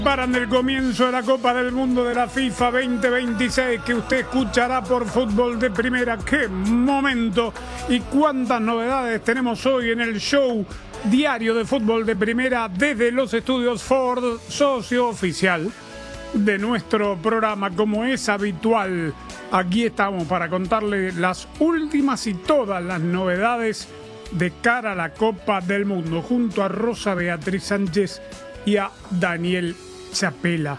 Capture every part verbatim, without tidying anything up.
Paran del comienzo de la Copa del Mundo de la FIFA veinte veintiséis que usted escuchará por Fútbol de Primera. ¡Qué momento! Y cuántas novedades tenemos hoy en el show diario de Fútbol de Primera desde los estudios Ford, socio oficial de nuestro programa. Como es habitual, aquí estamos para contarle las últimas y todas las novedades de cara a la Copa del Mundo, junto a Rosa Beatriz Sánchez y a Daniel Chapela.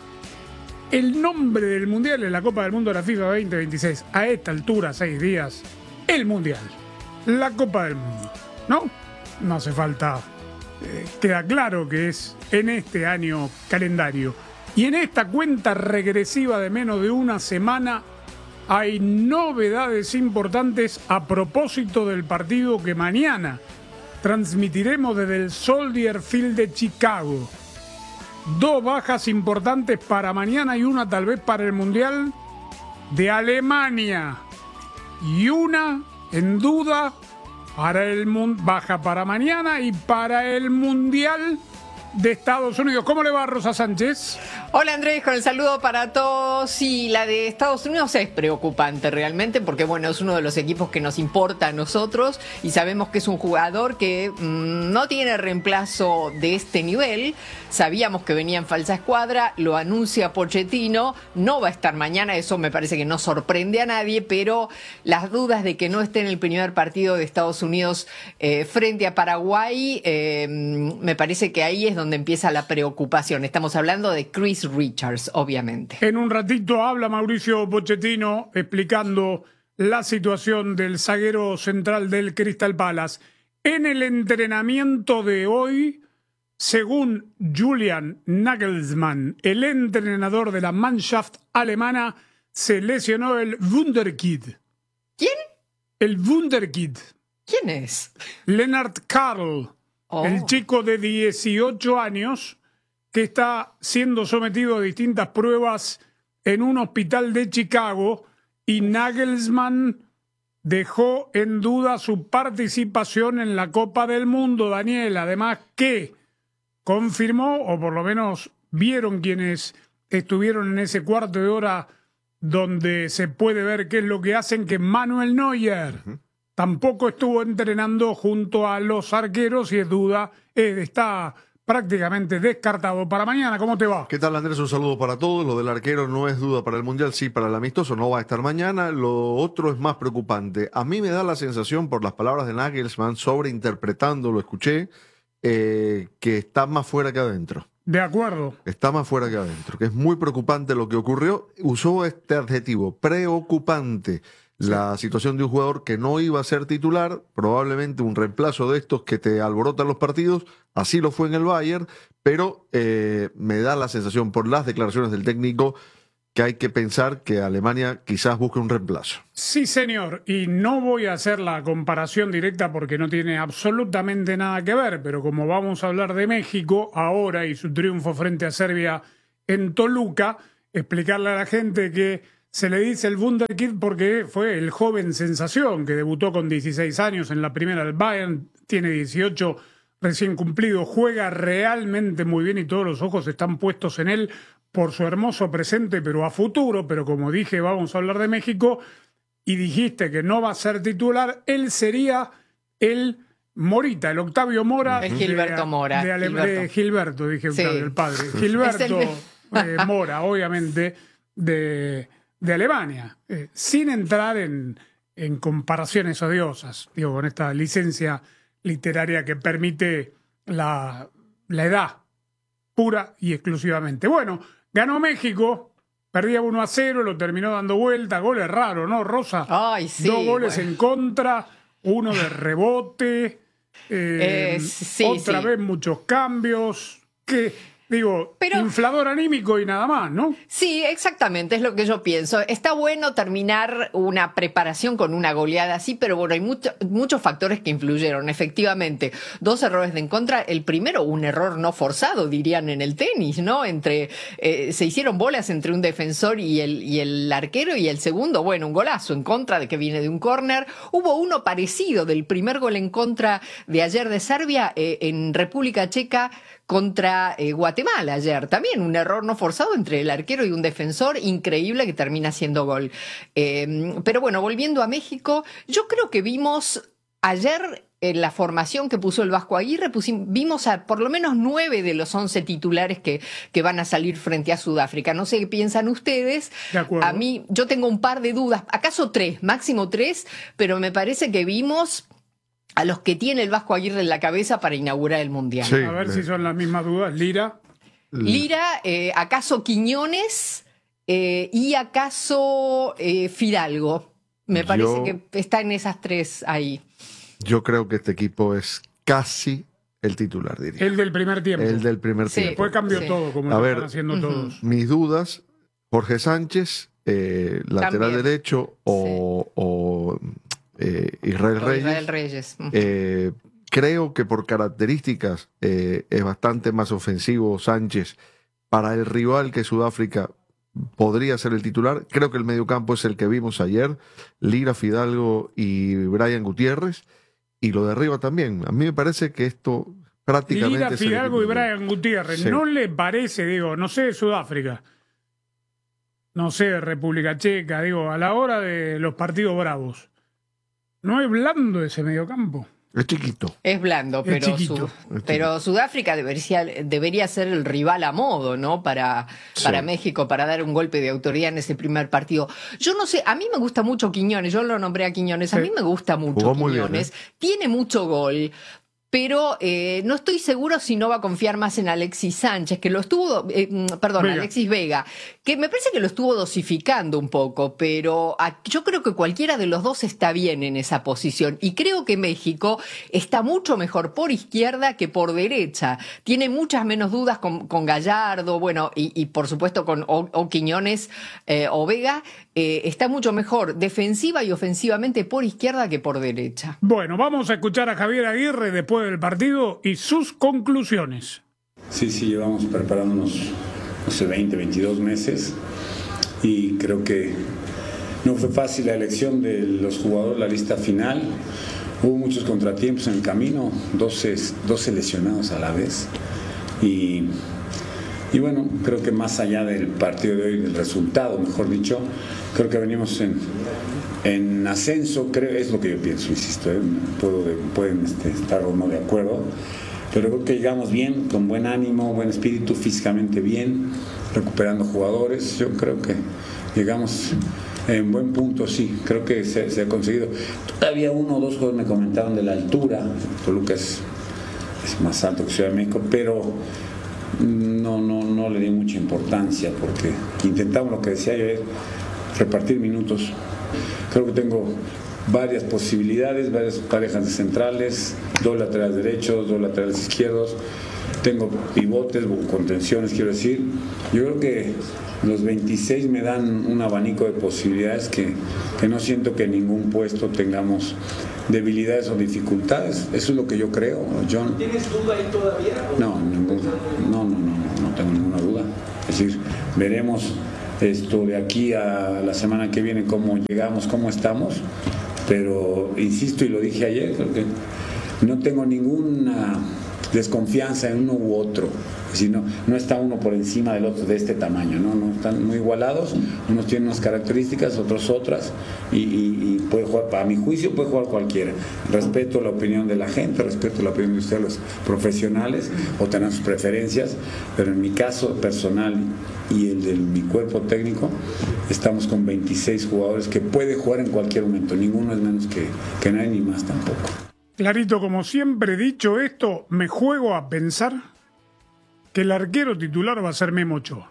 El nombre del Mundial en la Copa del Mundo de la FIFA veinte veintiséis, a esta altura, seis días, el Mundial, la Copa del Mundo, ¿no? No hace falta, eh, queda claro que es en este año calendario. Y en esta cuenta regresiva de menos de una semana hay novedades importantes a propósito del partido que mañana transmitiremos desde el Soldier Field de Chicago. Dos bajas importantes para mañana y una tal vez para el Mundial de Alemania. Y una en duda para el baja para mañana y para el Mundial de Estados Unidos. ¿Cómo le va, Rosa Sánchez? Hola, Andrés, con el saludo para todos. Sí, la de Estados Unidos es preocupante realmente porque, bueno, es uno de los equipos que nos importa a nosotros y sabemos que es un jugador que mmm, no tiene reemplazo de este nivel. Sabíamos que venía en falsa escuadra, lo anuncia Pochettino, no va a estar mañana, eso me parece que no sorprende a nadie, pero las dudas de que no esté en el primer partido de Estados Unidos eh, frente a Paraguay, eh, me parece que ahí es donde donde empieza la preocupación. Estamos hablando de Chris Richards, obviamente. En un ratito habla Mauricio Pochettino explicando la situación del zaguero central del Crystal Palace. En el entrenamiento de hoy, según Julian Nagelsmann, el entrenador de la Mannschaft alemana, se lesionó el Wunderkid. ¿Quién? El Wunderkid. ¿Quién es? Lennart Karl. Oh. El chico de dieciocho años que está siendo sometido a distintas pruebas en un hospital de Chicago, y Nagelsmann dejó en duda su participación en la Copa del Mundo, Daniel. Además que confirmó, o por lo menos vieron quienes estuvieron en ese cuarto de hora donde se puede ver qué es lo que hacen, que Manuel Neuer uh-huh. tampoco estuvo entrenando junto a los arqueros y es duda, eh, está prácticamente descartado para mañana. ¿Cómo te va? ¿Qué tal, Andrés? Un saludo para todos. Lo del arquero no es duda para el Mundial, sí para el amistoso, no va a estar mañana. Lo otro es más preocupante. A mí me da la sensación, por las palabras de Nagelsmann, sobreinterpretando, lo escuché, eh, que está más fuera que adentro. De acuerdo. Está más fuera que adentro, que es muy preocupante lo que ocurrió. Usó este adjetivo, preocupante. La situación de un jugador que no iba a ser titular, probablemente un reemplazo de estos que te alborotan los partidos, así lo fue en el Bayern, pero eh, me da la sensación por las declaraciones del técnico que hay que pensar que Alemania quizás busque un reemplazo. Sí, señor, y no voy a hacer la comparación directa porque no tiene absolutamente nada que ver, pero como vamos a hablar de México ahora y su triunfo frente a Serbia en Toluca, explicarle a la gente que se le dice el Wunderkid porque fue el joven sensación que debutó con dieciséis años en la primera del Bayern, tiene dieciocho recién cumplido, juega realmente muy bien y todos los ojos están puestos en él por su hermoso presente, pero a futuro. Pero como dije, vamos a hablar de México y dijiste que no va a ser titular, él sería el Morita, el Octavio Mora. El Gilberto de, Mora. De Ale- Gilberto. De Gilberto, dije Octavio, sí. El padre. Gilberto el... eh, Mora, obviamente, de... de Alemania, eh, sin entrar en, en comparaciones odiosas, digo, con esta licencia literaria que permite la, la edad pura y exclusivamente. Bueno, ganó México, perdía uno a cero, lo terminó dando vuelta, goles raros, ¿no, Rosa? Ay, sí, Dos goles bueno. en contra, uno de rebote, eh, eh, sí, otra sí. vez muchos cambios, que... Digo, pero, inflador anímico y nada más, ¿no? Sí, exactamente, es lo que yo pienso. Está bueno terminar una preparación con una goleada así, pero bueno, hay mucho, muchos factores que influyeron. Efectivamente, dos errores de en contra. El primero, un error no forzado, dirían en el tenis, ¿no? Entre eh, se hicieron bolas entre un defensor y el, y el arquero, y el segundo, bueno, un golazo en contra de que viene de un córner. Hubo uno parecido del primer gol en contra de ayer de Serbia eh, en República Checa contra eh, Guatemala ayer. También un error no forzado entre el arquero y un defensor increíble que termina siendo gol. Eh, pero bueno, volviendo a México, yo creo que vimos ayer en la formación que puso el Vasco Aguirre, pusimos, vimos a por lo menos nueve de los once titulares que, que van a salir frente a Sudáfrica. No sé qué piensan ustedes. De acuerdo. A mí, yo tengo un par de dudas, acaso tres, máximo tres, pero me parece que vimos a los que tiene el Vasco Aguirre en la cabeza para inaugurar el Mundial. Sí. A ver si son las mismas dudas. Lira. Lira, eh, acaso Quiñones eh, y acaso eh, Fidalgo. Me parece Yo- que está en esas tres ahí. Yo creo que este equipo es casi el titular, diría. El del primer tiempo. El del primer Sí. tiempo. Después cambió Sí. todo, como A lo ver, están haciendo ujú. todos. Mis dudas, Jorge Sánchez, eh, lateral También. derecho, o, o, eh, Israel Con Reyes. Israel Reyes. Ujú. Eh, creo que por características eh, es bastante más ofensivo Sánchez para el rival que Sudáfrica podría ser el titular. Creo que el mediocampo es el que vimos ayer, Lira, Fidalgo y Brian Gutiérrez, y lo de arriba también. A mí me parece que esto prácticamente Lira, es el Fidalgo y equipo titular. Brian Gutiérrez. Sí. ¿No le parece, digo, no sé de Sudáfrica, no sé de República Checa, digo, a la hora de los partidos bravos, no es blando ese mediocampo? Es chiquito. Es blando, Es pero, chiquito. Su- Es chiquito. pero Sudáfrica debería, debería ser el rival a modo, ¿no? Para, Sí. para México, para dar un golpe de autoridad en ese primer partido. Yo no sé, a mí me gusta mucho Quiñones, yo lo nombré a Quiñones, a Sí. mí me gusta mucho Jugó muy bien, Quiñones, ¿eh? tiene mucho gol. Pero eh, no estoy seguro si no va a confiar más en Alexis Sánchez, que lo estuvo, eh, mm, perdón, Vega. Alexis Vega, que me parece que lo estuvo dosificando un poco, pero a- yo creo que cualquiera de los dos está bien en esa posición. Y creo que México está mucho mejor por izquierda que por derecha. Tiene muchas menos dudas con, con Gallardo, bueno, y, y por supuesto con o, o Quiñones eh, o Vega. Eh, está mucho mejor defensiva y ofensivamente por izquierda que por derecha. Bueno, vamos a escuchar a Javier Aguirre después del partido y sus conclusiones. Sí, sí, llevamos preparándonos, no sé, veinte, veintidós meses y creo que no fue fácil la elección de los jugadores, la lista final. Hubo muchos contratiempos en el camino, doce, doce lesionados a la vez. Y, y bueno, creo que más allá del partido de hoy, del resultado, mejor dicho, creo que venimos en, en ascenso, creo, es lo que yo pienso, insisto, ¿eh? Puedo, pueden este, estar o no de acuerdo, pero creo que llegamos bien, con buen ánimo, buen espíritu, físicamente bien, recuperando jugadores. Yo creo que llegamos en buen punto, sí, creo que se, se ha conseguido. Todavía uno o dos jugadores me comentaron de la altura, Toluca es, es más alto que Ciudad de México, pero no, no, no le di mucha importancia porque intentamos lo que decía yo, es repartir minutos. Creo que tengo varias posibilidades, varias parejas de centrales, dos laterales derechos, dos laterales izquierdos, tengo pivotes, contenciones, quiero decir. Yo creo que los veintiséis me dan un abanico de posibilidades que, que no siento que en ningún puesto tengamos debilidades o dificultades. Eso es lo que yo creo, John. ¿Tienes duda ahí todavía? No, ninguna. No, no, no, no tengo ninguna duda. Es decir, veremos esto de aquí a la semana que viene cómo llegamos, cómo estamos, pero insisto y lo dije ayer, creo que no tengo ninguna desconfianza en uno u otro. Es decir, no, no está uno por encima del otro de este tamaño, no, no están muy igualados, unos tienen unas características, otros otras, y, y, y puede jugar, para mi juicio puede jugar cualquiera. Respeto la opinión de la gente, respeto la opinión de ustedes, los profesionales, o tener sus preferencias, pero en mi caso personal y el de mi cuerpo técnico, estamos con veintiséis jugadores que puede jugar en cualquier momento, ninguno es menos que, que nadie, ni más tampoco. Clarito, como siempre, dicho esto, me juego a pensar que el arquero titular va a ser Memo Ochoa.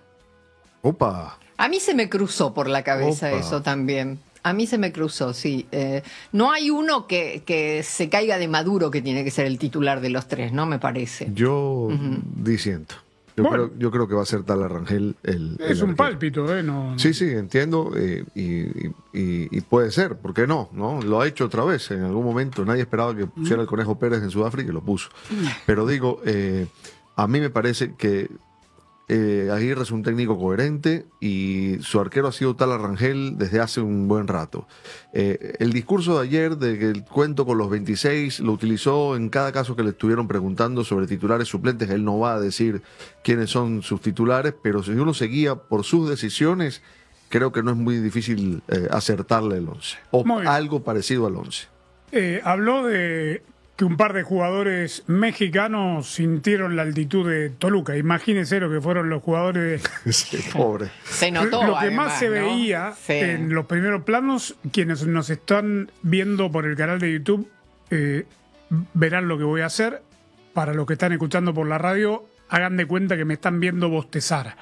Opa. A mí se me cruzó por la cabeza Opa. eso también. A mí se me cruzó, sí. Eh, no hay uno que, que se caiga de Maduro que tiene que ser el titular de los tres, ¿no? Me parece. Yo disiento. Yo, Bueno. creo, yo creo que va a ser Tala Rangel el. Es el un arquero. pálpito, ¿eh? No, no. Sí, sí, entiendo. eh, y, y- y- y puede ser, ¿por qué no? ¿no? Lo ha hecho otra vez. En algún momento nadie esperaba que pusiera el Conejo Pérez en Sudáfrica y lo puso. Pero digo, eh, a mí me parece que eh, Aguirre es un técnico coherente y su arquero ha sido Tala Rangel desde hace un buen rato. Eh, el discurso de ayer de que el cuento con los veintiséis lo utilizó en cada caso que le estuvieron preguntando sobre titulares suplentes. Él no va a decir quiénes son sus titulares, pero si uno se guía por sus decisiones, creo que no es muy difícil eh, acertarle el once o algo parecido al once. Eh, habló de que un par de jugadores mexicanos sintieron la altitud de Toluca. Imagínense lo que fueron los jugadores de... Sí, pobre. Se notó, lo que además, más se ¿no? veía Sí. en los primeros planos, quienes nos están viendo por el canal de YouTube eh, verán lo que voy a hacer. Para los que están escuchando por la radio, hagan de cuenta que me están viendo bostezar.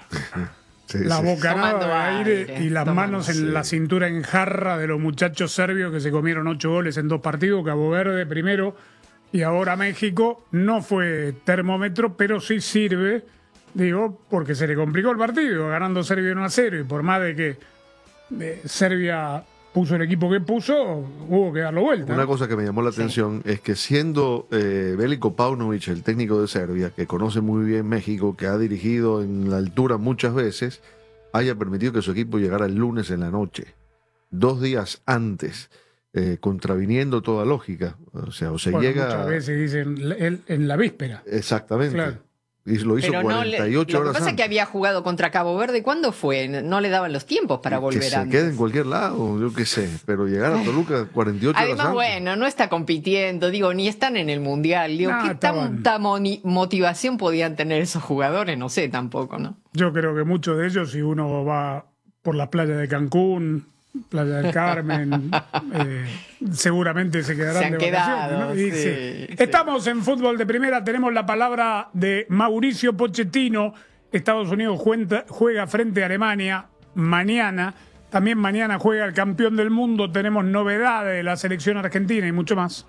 Sí, La sí. bocanada Tomando de aire, aire, y las tomando, manos en sí. la cintura en jarra de los muchachos serbios que se comieron ocho goles en dos partidos. Cabo Verde primero y ahora México. No fue termómetro, pero sí sirve, digo, porque se le complicó el partido, ganando Serbia uno a cero, y por más de que eh, Serbia puso el equipo que puso, hubo que darlo vuelta. Una ¿no? cosa que me llamó la atención es que siendo eh, Veliko Paunovic el técnico de Serbia, que conoce muy bien México, que ha dirigido en la altura muchas veces, haya permitido que su equipo llegara el lunes en la noche, dos días antes, eh, contraviniendo toda lógica. O sea, o se Bueno, llega... muchas veces dicen el- en la víspera. Exactamente. Claro. Y lo hizo Pero no le- cuarenta y ocho lo que horas pasa es antes. que había jugado contra Cabo Verde. ¿Cuándo fue? No le daban los tiempos para volver que se antes. quede en cualquier lado, yo qué sé, pero llegar a Toluca cuarenta y ocho Además, horas antes. bueno, no está compitiendo, digo, ni están en el Mundial. Digo, No, ¿qué estaban- tanta moni- motivación podían tener esos jugadores? No sé tampoco, ¿no? Yo creo que muchos de ellos, si uno va por las playas de Cancún, Playa del Carmen, eh, seguramente se quedarán Se han de quedado, vacaciones, ¿no? Y sí, sí. sí. Estamos en Fútbol de Primera, tenemos la palabra de Mauricio Pochettino. Estados Unidos juega, juega frente a Alemania mañana. También mañana juega el campeón del mundo. Tenemos novedades de la selección argentina y mucho más.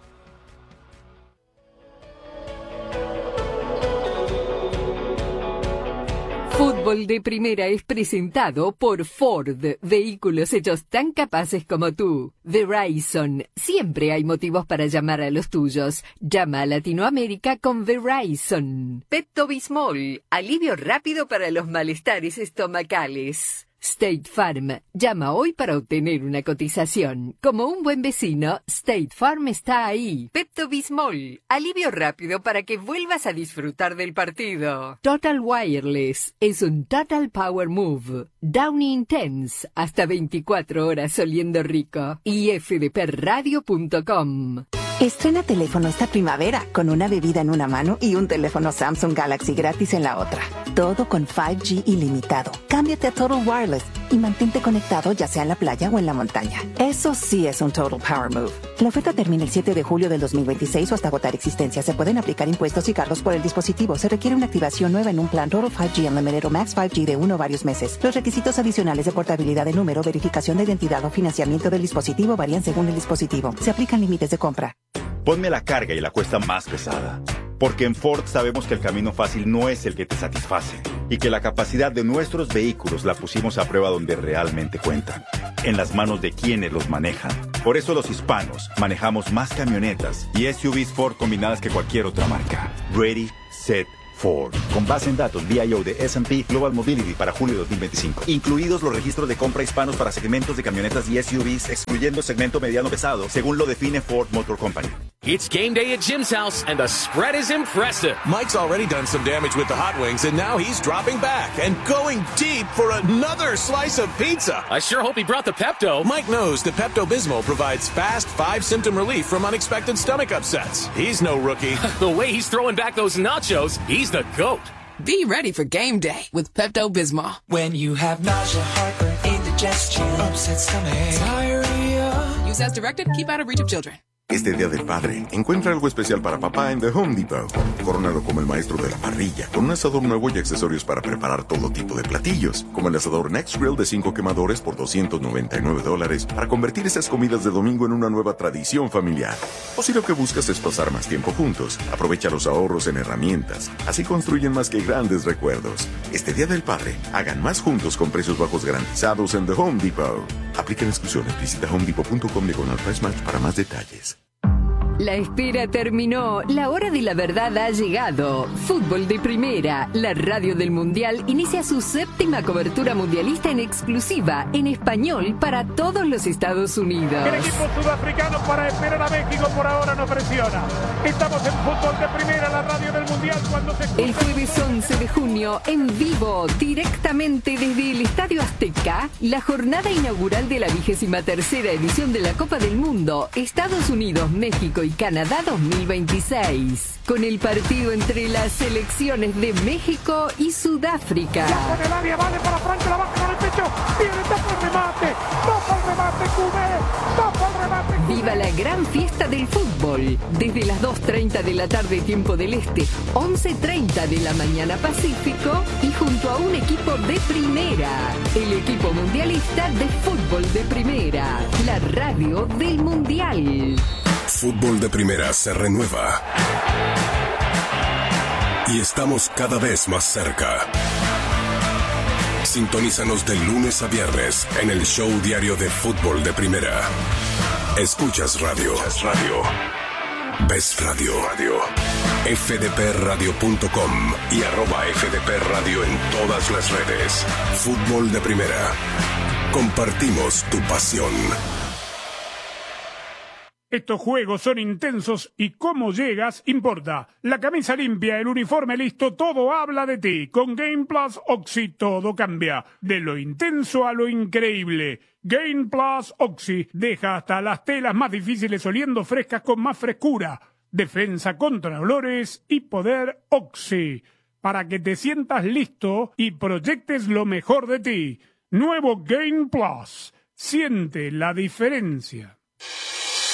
Fútbol de Primera es presentado por Ford, vehículos hechos tan capaces como tú. Verizon, siempre hay motivos para llamar a los tuyos. Llama a Latinoamérica con Verizon. Pepto-Bismol, alivio rápido para los malestares estomacales. State Farm, llama hoy para obtener una cotización. Como un buen vecino, State Farm está ahí. Pepto-Bismol, alivio rápido para que vuelvas a disfrutar del partido. Total Wireless, es un Total Power Move. Downy Intense, hasta veinticuatro horas oliendo rico. Y f d p radio punto com. Estrena teléfono esta primavera con una bebida en una mano y un teléfono Samsung Galaxy gratis en la otra. Todo con cinco G ilimitado. Cámbiate a Total Wireless y mantente conectado ya sea en la playa o en la montaña. Eso sí es un Total Power Move. La oferta termina el siete de julio del dos mil veintiséis o hasta agotar existencia. Se pueden aplicar impuestos y cargos por el dispositivo. Se requiere una activación nueva en un plan Total cinco G Unlimited o Max cinco G de uno o varios meses. Los requisitos adicionales de portabilidad de número, verificación de identidad o financiamiento del dispositivo varían según el dispositivo. Se aplican límites de compra. Ponme la carga y la cuesta más pesada. Porque en Ford sabemos que el camino fácil no es el que te satisface y que la capacidad de nuestros vehículos la pusimos a prueba donde realmente cuentan, en las manos de quienes los manejan. Por eso los hispanos manejamos más camionetas y S U Vs Ford combinadas que cualquier otra marca. Ready, set, Ford. Con base en datos V I O de S and P Global Mobility para julio de dos mil veinticinco. Incluidos los registros de compra hispanos para segmentos de camionetas y S U Vs, excluyendo segmento mediano pesado, según lo define Ford Motor Company. It's game day at Jim's house, and the spread is impressive. Mike's already done some damage with the hot wings, and now he's dropping back and going deep for another slice of pizza. I sure hope he brought the Pepto. Mike knows that Pepto-Bismol provides fast, five-symptom relief from unexpected stomach upsets. He's no rookie. The way he's throwing back those nachos, he's the GOAT. Be ready for game day with Pepto-Bismol. When you have nausea, heartburn, indigestion, upset stomach, diarrhea. Use as directed. Keep out of reach of children. Este Día del Padre, encuentra algo especial para papá en The Home Depot. Córonalo como el maestro de la parrilla, con un asador nuevo y accesorios para preparar todo tipo de platillos, como el asador Next Grill de cinco quemadores por doscientos noventa y nueve dólares, para convertir esas comidas de domingo en una nueva tradición familiar. O si lo que buscas es pasar más tiempo juntos, aprovecha los ahorros en herramientas, así construyen más que grandes recuerdos. Este Día del Padre, hagan más juntos con precios bajos garantizados en The Home Depot. Aplican exclusiones, visita home depot punto com diagonal price match para más detalles. La espera terminó, la hora de la verdad ha llegado. Fútbol de Primera, la radio del Mundial, inicia su séptima cobertura mundialista en exclusiva, en español, para todos los Estados Unidos. El equipo sudafricano para esperar a México por ahora no presiona. Estamos en Fútbol de Primera, la radio del Mundial, cuando se... El jueves once de junio, en vivo, directamente desde el Estadio Azteca, la jornada inaugural de la vigésima tercera edición de la Copa del Mundo, Estados Unidos, México y Canadá dos mil veintiséis, con el partido entre las selecciones de México y Sudáfrica. Ya con el área, vale para Franco, la baja con el pecho, viene, tapa el remate, tapa el remate, Cubé, tapa el remate, Cubé. Viva la gran fiesta del fútbol, desde las dos treinta de la tarde tiempo del Este, once treinta de la mañana Pacífico, y junto a un equipo de primera, el equipo mundialista de Fútbol de Primera, la radio del Mundial. Fútbol de Primera se renueva y estamos cada vez más cerca. Sintonízanos de lunes a viernes en el show diario de Fútbol de Primera. Escuchas radio. radio. Ves radio. radio. f d p radio punto com y arroba f d p radio en todas las redes. Fútbol de Primera. Compartimos tu pasión. Estos juegos son intensos y cómo llegas importa. La camisa limpia, el uniforme listo, todo habla de ti. Con Game Plus Oxy todo cambia. De lo intenso a lo increíble. Game Plus Oxy deja hasta las telas más difíciles oliendo frescas con más frescura. Defensa contra olores y poder Oxy. Para que te sientas listo y proyectes lo mejor de ti. Nuevo Game Plus. Siente la diferencia.